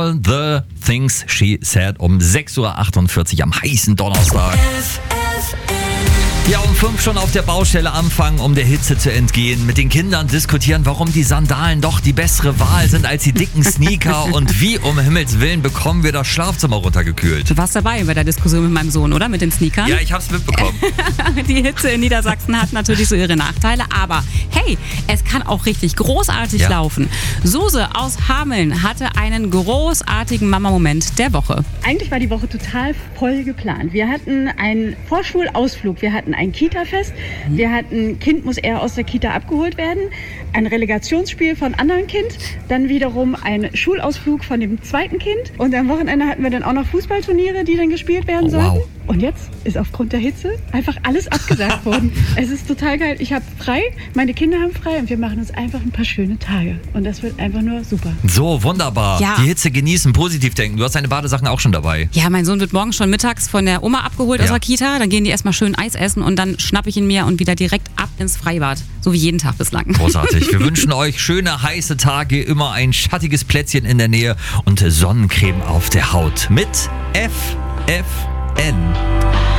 All the Things She Said um 6.48 Uhr am heißen Donnerstag. Ja, um 5 schon auf der Baustelle anfangen, um der Hitze zu entgehen. Mit den Kindern diskutieren, warum die Sandalen doch die bessere Wahl sind als die dicken Sneaker. Und wie um Himmels Willen bekommen wir das Schlafzimmer runtergekühlt. Du warst dabei bei der Diskussion mit meinem Sohn, oder? Mit den Sneakern? Ja, ich hab's mitbekommen. Die Hitze in Niedersachsen hat natürlich so ihre Nachteile. Aber hey, es kann auch richtig großartig laufen. Suse aus Hameln hatte einen großartigen Mama-Moment der Woche. Eigentlich war die Woche total voll geplant. Wir hatten einen Vorschulausflug, wir hatten ein Kita-Fest, wir hatten, Kind muss eher aus der Kita abgeholt werden, ein Relegationsspiel von anderen Kind, dann wiederum ein Schulausflug von dem zweiten Kind und am Wochenende hatten wir dann auch noch Fußballturniere, die dann gespielt werden sollten. Wow. Und jetzt ist aufgrund der Hitze einfach alles abgesagt worden. Es ist total geil. Ich habe frei, meine Kinder haben frei und wir machen uns einfach ein paar schöne Tage. Und das wird einfach nur super. So, wunderbar. Ja. Die Hitze genießen, positiv denken. Du hast deine Badesachen auch schon dabei. Ja, mein Sohn wird morgen schon mittags von der Oma abgeholt aus der Kita. Dann gehen die erstmal schön Eis essen und dann schnappe ich ihn mir und wieder direkt ab ins Freibad. So wie jeden Tag bislang. Großartig. Wir wünschen euch schöne, heiße Tage, immer ein schattiges Plätzchen in der Nähe und Sonnencreme auf der Haut. Mit FFN.